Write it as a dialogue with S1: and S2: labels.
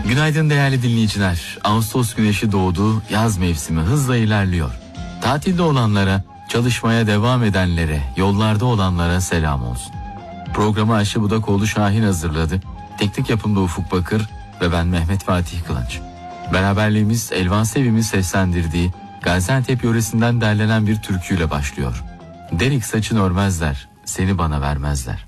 S1: Günaydın değerli dinleyiciler. Ağustos güneşi doğdu, yaz mevsimi hızla ilerliyor. Tatilde olanlara, çalışmaya devam edenlere, yollarda olanlara selam olsun. Programı Ayşe Budakoğlu Şahin hazırladı. Teknik yapımda Ufuk Bakır ve ben Mehmet Fatih Kılınç. Beraberliğimiz Elvan Sevim'in seslendirdiği Gaziantep yöresinden derlenen bir türküyle başlıyor. Derik saçın örmezler, seni bana vermezler.